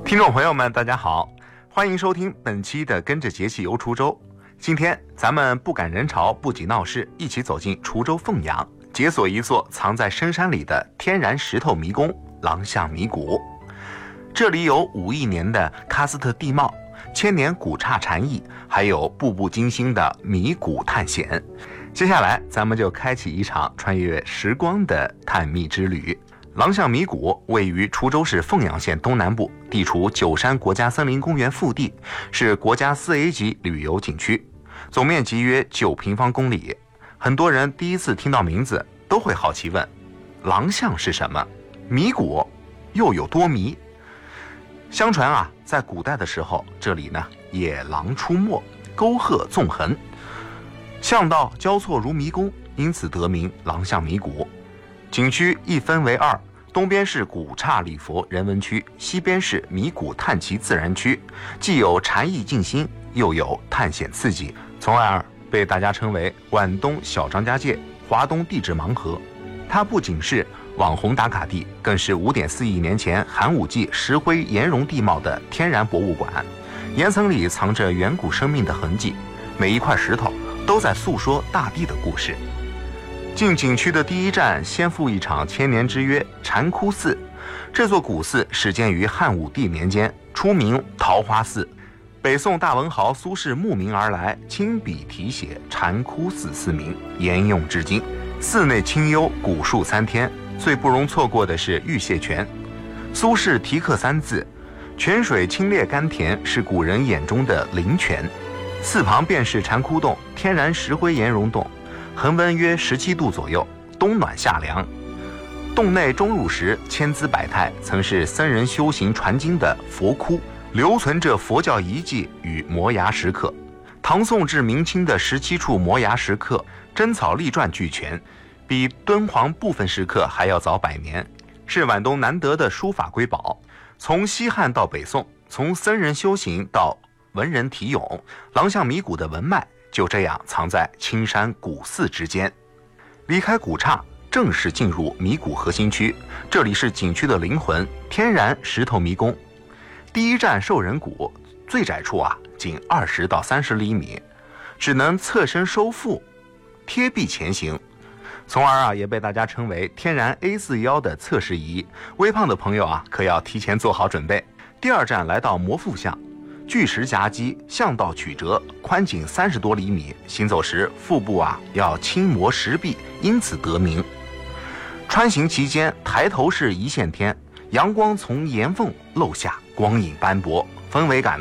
听众朋友们大家好，欢迎收听本期的跟着节气游滁州。今天咱们不赶人潮，不挤闹市，一起走进滁州凤阳，解锁一座藏在深山里的天然石头迷宫郎相迷谷。这里有5亿年的喀斯特地貌，千年古刹禅意，还有步步惊心的迷谷探险。接下来咱们就开启一场穿越时光的探秘之旅。郎相迷谷位于滁州市凤阳县东南部，地处九山国家森林公园腹地，是国家4A 级旅游景区，总面积约9平方公里。很多人第一次听到名字都会好奇问，郎相是什么？迷谷又有多迷？相传啊，在古代的时候，这里呢野狼出没，沟壑纵横，巷道交错如迷宫，因此得名郎相迷谷。景区一分为2，东边是古刹礼佛人文区，西边是迷谷探奇自然区，既有禅意静心，又有探险刺激，从而被大家称为皖东小张家界，华东地质盲盒。它不仅是网红打卡地，更是5.4亿年前寒武纪石灰岩溶地貌的天然博物馆，岩层里藏着远古生命的痕迹，每一块石头都在诉说大地的故事。进景区的第一站，先赴一场千年之约禅窟寺。这座古寺始建于汉武帝年间，初名桃花寺。北宋大文豪苏轼慕名而来，亲笔题写禅窟寺寺名，沿用至今。寺内清幽，古树参天，最不容错过的是玉蟹泉。苏轼题刻3字，泉水清冽甘甜，是古人眼中的灵泉。寺旁便是禅窟洞，天然石灰岩溶洞，恒温约17度左右，冬暖夏凉。洞内钟乳石千姿百态，曾是僧人修行传经的佛窟，留存着佛教遗迹与摩崖石刻。唐宋至明清的17处摩崖石刻，真草立传俱全，比敦煌部分石刻还要早100年，是皖东难得的书法瑰宝。从西汉到北宋，从僧人修行到文人题咏，郎相迷谷的文脉就这样藏在青山古寺之间。离开古刹，正式进入迷谷核心区，这里是景区的灵魂，天然石头迷宫。第一站兽人谷，最窄处仅20到30厘米，只能侧身收腹，贴壁前行，从而也被大家称为天然 A41的测试仪。微胖的朋友可要提前做好准备。第二站来到魔腹巷，巨石夹击，巷道曲折，宽仅30多厘米，行走时腹部要轻磨石壁，因此得名。穿行期间，抬头是一线天，阳光从岩缝漏下，光影斑驳，氛围感